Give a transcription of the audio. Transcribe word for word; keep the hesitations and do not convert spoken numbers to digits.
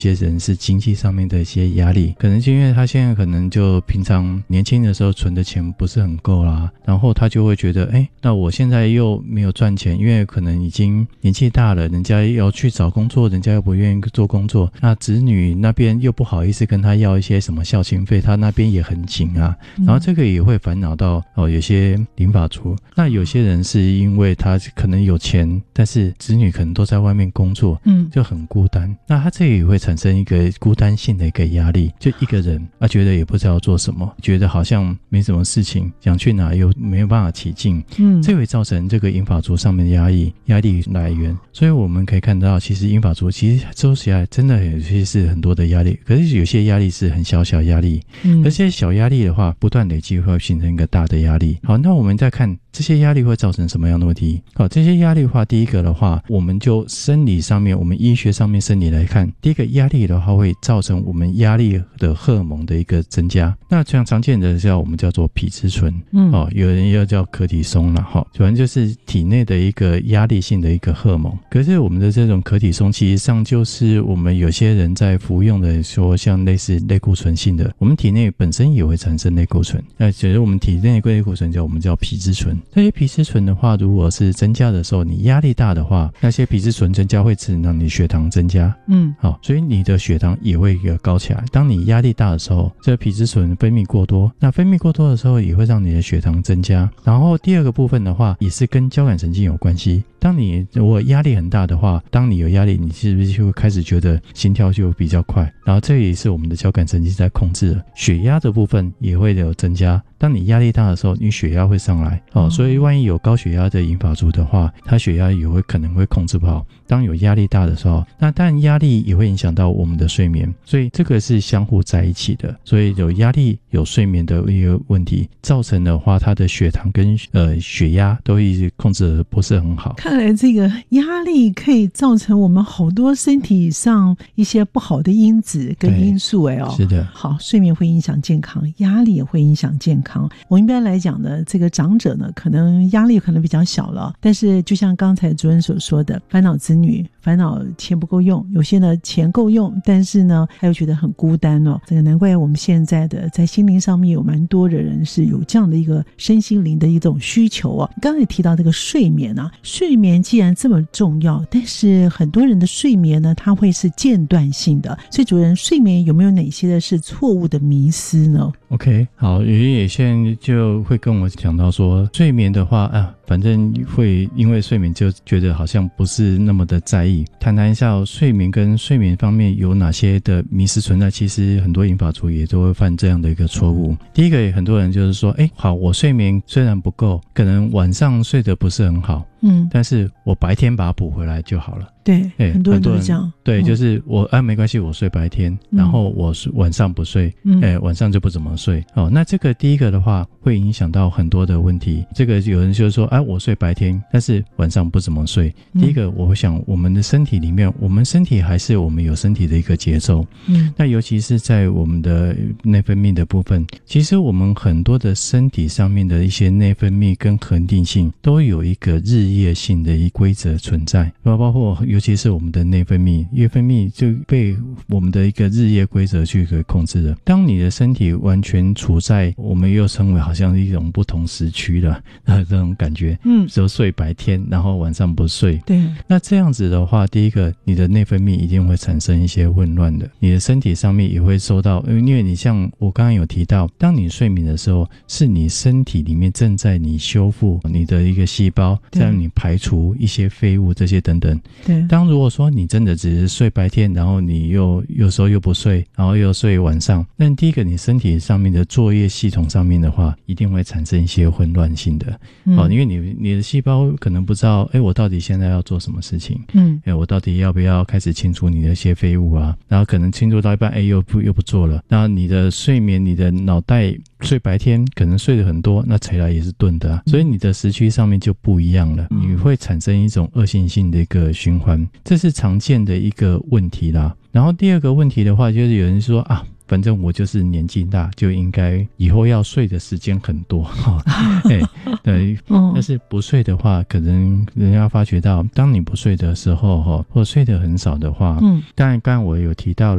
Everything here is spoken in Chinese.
有些人是经济上面的一些压力，可能就因为他现在可能就平常年轻的时候存的钱不是很够啦，然后他就会觉得诶那我现在又没有赚钱，因为可能已经年纪大了，人家要去找工作，人家又不愿意做工作，那子女那边又不好意思跟他要一些什么孝亲费，他那边也很紧啊，然后这个也会烦恼到哦有些银发族。那有些人是因为他可能有钱，但是子女可能都在外面工作，嗯，就很孤单，那他这也会产生一个孤单性的一个压力，就一个人啊，觉得也不知道做什么，觉得好像没什么事情，想去哪又没有办法起劲，嗯，这会造成这个银发族上面的压力压力来源。所以我们可以看到，其实银发族其实周起来真的有些是很多的压力，可是有些压力是很小小压力，嗯，而这些小压力的话，不断累积会形成一个大的压力。好，那我们再看这些压力会造成什么样的问题？好，这些压力的话，第一个的话，我们就生理上面，我们医学上面生理来看，第一个压力的话会造成我们压力的荷尔蒙的一个增加。那这样常见的叫我们叫做皮质醇，嗯，哦，有人又叫可体松啦，哈，反正就是体内的一个压力性的一个荷尔蒙。可是我们的这种可体松，其实上就是我们有些人在服用的，说像类似类固醇性的，我们体内本身也会产生类固醇。那觉得我们体内的类固醇叫我们叫皮质醇。这些皮质醇的话，如果是增加的时候，你压力大的话，那些皮质醇增加会让你血糖增加，嗯，好，所以你的血糖也会高起来。当你压力大的时候，这个皮质醇分泌过多，那分泌过多的时候也会让你的血糖增加。然后第二个部分的话，也是跟交感神经有关系。当你如果压力很大的话，当你有压力，你是不是就会开始觉得心跳就比较快，然后这也是我们的交感神经在控制的。血压的部分也会有增加，当你压力大的时候，你血压会上来，哦，所以万一有高血压的银发族的话，他血压也会可能会控制不好。当有压力大的时候，那当然压力也会影响到我们的睡眠，所以这个是相互在一起的。所以有压力有睡眠的一个问题，造成的话他的血糖跟呃血压都一直控制得不是很好。 看来这个压力可以造成我们好多身体上一些不好的因子跟因素，哎哦， 是的。 好，睡眠会影响健康，压力也会影响健康。我一般来讲呢，这个长者呢，可能压力可能比较小了，但是就像刚才主任所说的，烦恼子女，烦恼钱不够用，有些呢钱够用，但是呢还有觉得很孤单哦。这个难怪我们现在的在心灵上面有蛮多的人是有这样的一个身心灵的一种需求哦。刚才也提到这个睡眠啊，睡眠既然这么重要，但是很多人的睡眠呢，它会是间断性的，所以主任，睡眠有没有哪些的是错误的迷思呢？ OK， 好，也现在就会跟我讲到说，睡眠的话啊，反正会因为睡眠就觉得好像不是那么的在意。谈谈一下、哦、睡眠跟睡眠方面有哪些的迷思存在，其实很多银发族也都会犯这样的一个错误。第一个，很多人就是说，哎，好，我睡眠虽然不够，可能晚上睡得不是很好，嗯，但是我白天把它补回来就好了。 对，很多人都是这样。 对，就是我啊，没关系，我睡白天，然后我晚上不睡，嗯，哎，晚上就不怎么睡。哦，那这个第一个的话，会影响到很多的问题。这个有人就是说，哎、啊，我睡白天，但是晚上不怎么睡。第一个，我想我们的身体里面，我们身体还是我们有身体的一个节奏。嗯，那尤其是在我们的内分泌的部分，其实我们很多的身体上面的一些内分泌跟恒定性，都有一个日夜性的一规则存在，包括尤其是我们的内分泌，内分泌就被我们的一个日夜规则去给控制了。当你的身体完全处在我们又称为好像一种不同时区的这种感觉，嗯，就睡白天，然后晚上不睡。对，那这样子的话，第一个，你的内分泌一定会产生一些混乱的，你的身体上面也会受到，因为你像我刚刚有提到，当你睡眠的时候，是你身体里面正在你修复你的一个细胞，在你排除一些废物这些等等。对，当如果说你真的只是睡白天，然后你又有时候又不睡，然后又睡晚上，那第一个你身体上面的作业系统上面的话，一定会产生一些混乱性的。嗯、哦，因为你你的细胞可能不知道，哎，我到底现在要做什么事情？嗯，哎，我到底要不要开始清除你的一些废物啊？然后可能清除到一半，哎，又不又不做了。那你的睡眠，你的脑袋睡白天可能睡得很多，那起来也是钝的啊，所以你的时区上面就不一样了，你会产生一种恶性性的一个循环，这是常见的一个问题啦。然后第二个问题的话，就是有人说啊， 反正我就是年纪大，就应该以后要睡的时间很多哈。哎，对，但是不睡的话，可能人家发觉到，当你不睡的时候哈，或睡得很少的话，嗯，当然刚才我有提到